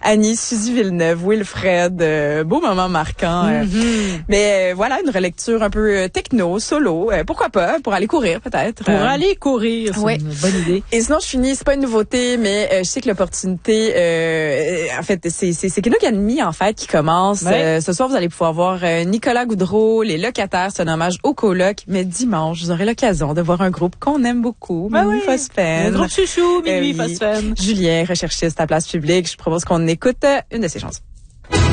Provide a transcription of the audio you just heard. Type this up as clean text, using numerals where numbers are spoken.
Annie, Suzy Villeneuve, Wilfred, beau moment marquant. Mais voilà, une relecture un peu techno, solo, pourquoi pas, pour aller courir peut-être. Pour aller courir, c'est une bonne idée. Et sinon, je finis, c'est pas une nouveauté, mais je sais que l'opportunité, en fait, c'est Keno Academy, en fait, qui commence. Ouais. Ce soir, vous allez pouvoir voir Nicolas Goudreau, les locataires, c'est un hommage au coloc, mais dimanche, vous aurez l'occasion de voir un groupe qu'on aime beaucoup, Minuit Phosphène. Le groupe chouchou, Minuit Phosphène. Julien, recherchiste à Place Publique, je propose qu'on écoute une de ses chansons.